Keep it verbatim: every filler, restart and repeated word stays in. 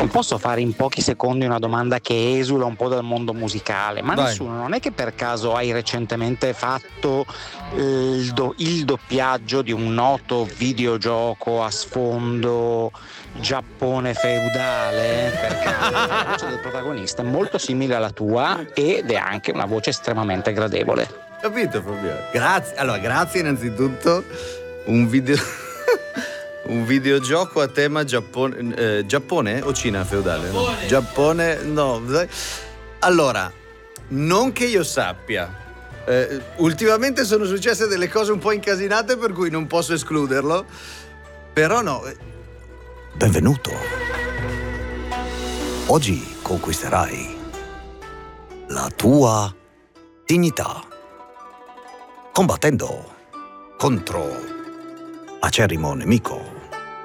Non posso fare in pochi secondi una domanda che esula un po' dal mondo musicale, ma Vai. nessuno, non è che per caso hai recentemente fatto eh, il, do- il doppiaggio di un noto videogioco a sfondo Giappone feudale? Perché la voce del protagonista è molto simile alla tua ed è anche una voce estremamente gradevole. Capito, Fabio? Grazie. Allora, grazie innanzitutto. Un video un videogioco a tema Giappone eh, Giappone o Cina feudale? Giappone. No? Giappone, no. Allora, non che io sappia. Eh, ultimamente sono successe delle cose un po' incasinate per cui non posso escluderlo. Però no. Benvenuto. Oggi conquisterai la tua dignità combattendo contro acerrimo nemico.